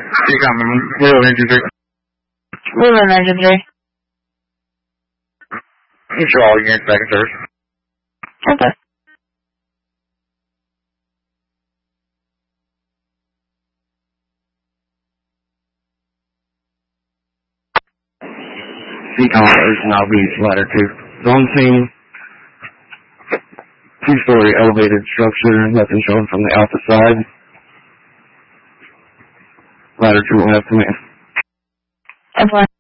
Middle 93. Show all units back in service. Okay. Decon Ocean Beach, ladder 2. Zone scene. 2-story elevated structure, nothing showing from the alpha side. Ladder 2 will have command. That's fine.